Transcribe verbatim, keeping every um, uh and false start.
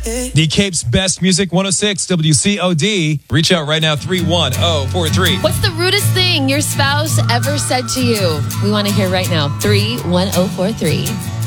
The Cape's best music, one oh six W C O D. Reach out right now, three one zero four three. What's the rudest thing your spouse ever said to you? We want to hear right now, three one zero four three.